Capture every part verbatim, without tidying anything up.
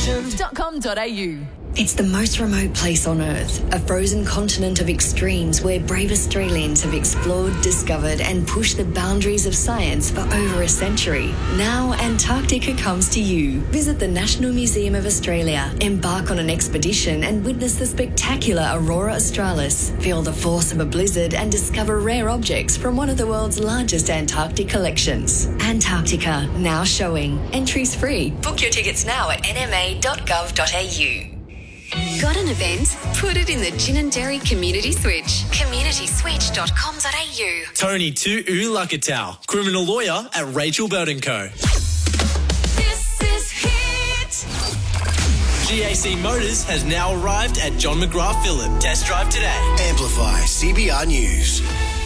ocean dot com dot a u. It's the most remote place on Earth, a frozen continent of extremes where brave Australians have explored, discovered and pushed the boundaries of science for over a century. Now Antarctica comes to you. Visit the National Museum of Australia, embark on an expedition and witness the spectacular Aurora Australis, feel the force of a blizzard and discover rare objects from one of the world's largest Antarctic collections. Antarctica, now showing. Entries free. Book your tickets now at n m a dot gov dot a u. Got an event? Put it in the Ginninderry Community Switch. community switch dot com dot a u. Tony Tu'u Lakatau, criminal lawyer at Rachel Bird and Co. This is Hit. G A C Motors has now arrived at John McGrath Phillip. Test drive today. Amplify C B R News.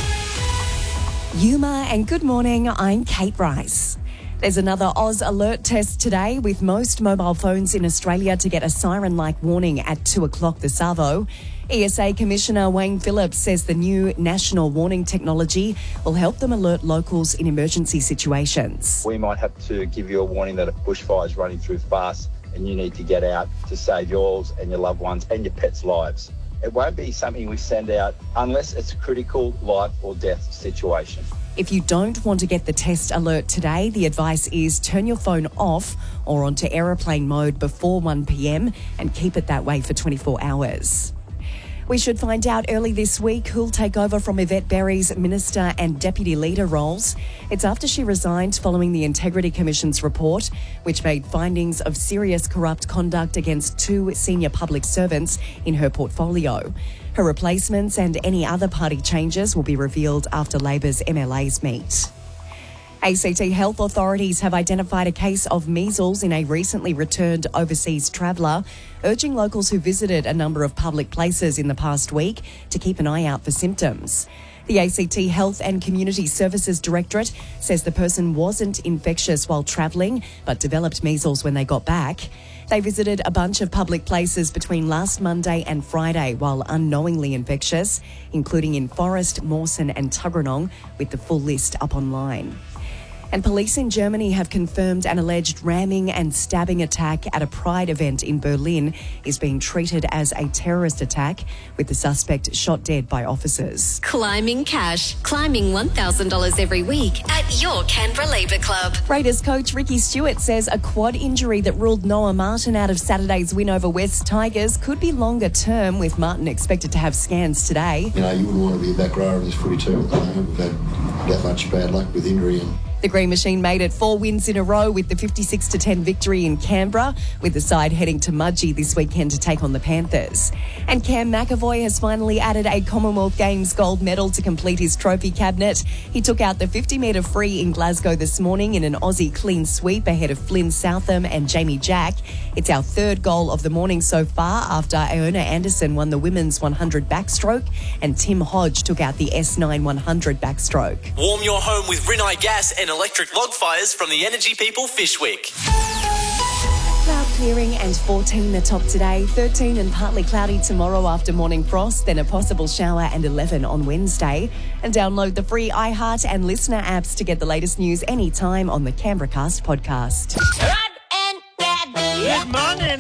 Yuma and good morning, I'm Kate Rice. There's another Oz alert test today with most mobile phones in Australia to get a siren-like warning at two o'clock this arvo. E S A Commissioner Wayne Phillips says the new national warning technology will help them alert locals in emergency situations. We might have to give you a warning that a bushfire is running through fast and you need to get out to save yours and your loved ones and your pets' lives. It won't be something we send out unless it's a critical life or death situation. If you don't want to get the test alert today, the advice is turn your phone off or onto aeroplane mode before one p m and keep it that way for twenty-four hours. We should find out early this week who'll take over from Yvette Berry's Minister and Deputy Leader roles. It's after she resigned following the Integrity Commission's report, which made findings of serious corrupt conduct against two senior public servants in her portfolio. Her replacements and any other party changes will be revealed after Labor's M L As meet. A C T health authorities have identified a case of measles in a recently returned overseas traveller, urging locals who visited a number of public places in the past week to keep an eye out for symptoms. The A C T Health and Community Services Directorate says the person wasn't infectious while travelling but developed measles when they got back. They visited a bunch of public places between last Monday and Friday while unknowingly infectious, including in Forest, Mawson and Tuggeranong, with the full list up online. And police in Germany have confirmed an alleged ramming and stabbing attack at a Pride event in Berlin is being treated as a terrorist attack, with the suspect shot dead by officers. Climbing cash. Climbing one thousand dollars every week at your Canberra Labour Club. Raiders coach Ricky Stewart says a quad injury that ruled Noah Martin out of Saturday's win over West Tigers could be longer term, with Martin expected to have scans today. You know, you wouldn't want to be a back rower of this footy too at the moment. We've had that much bad luck with injury and the Green Machine made it four wins in a row with the fifty-six to ten victory in Canberra, with the side heading to Mudgee this weekend to take on the Panthers. And Cam McAvoy has finally added a Commonwealth Games gold medal to complete his trophy cabinet. He took out the fifty metre free in Glasgow this morning in an Aussie clean sweep ahead of Flynn Southam and Jamie Jack. It's our third goal of the morning so far after Iona Anderson won the women's one hundred backstroke and Tim Hodge took out the S nine one hundred backstroke. Warm your home with Rinnai Gas and electric log fires from the Energy People Fishwick. Cloud clearing and fourteen the top today, thirteen and partly cloudy tomorrow after morning frost, then a possible shower and eleven on Wednesday. And download the free iHeart and Listener apps to get the latest news anytime on the Canberra Cast podcast. Good morning.